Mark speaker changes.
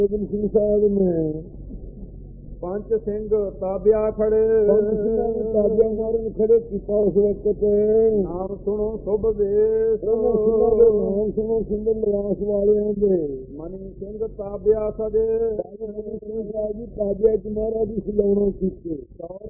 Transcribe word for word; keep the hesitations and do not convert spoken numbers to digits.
Speaker 1: ਗੋਬਿੰਦ ਸਿੰਘ ਸਾਹਿਬ ਨੇ
Speaker 2: ਪੰਜ ਸਿੰਘ ਤਾਬਿਆ ਖੜੇ,
Speaker 1: ਪੰਜ ਸਿੰਘਾਂ ਨੇ ਤਾਬਿਆ ਮਾਰਨ ਖੜੇ ਕੀਤਾ। ਉਸ ਵਕਤ
Speaker 2: ਨਾਮ ਸੁਣੋ ਸੁਭ ਵੇਸ,
Speaker 1: ਉਹਨਾਂ ਸਿੰਘਾਂ ਦੇ ਨਾਮ ਸੁਣੋ ਸੁੰਦਰ ਲਿਬਾਸ ਵਾਲਿਆਂ ਦੇ।
Speaker 2: ਮਨੀ ਸਿੰਘ ਤਾਬਿਆ ਸਜੇ,
Speaker 1: ਮਨੀ ਸਿੰਘ ਸਾਹਿਬ ਜੀ ਤਾਬਿਆ ਚ ਮਹਾਰਾਜ ਦੀ ਸਲਾਉਣਾ ਕੀਤੇ।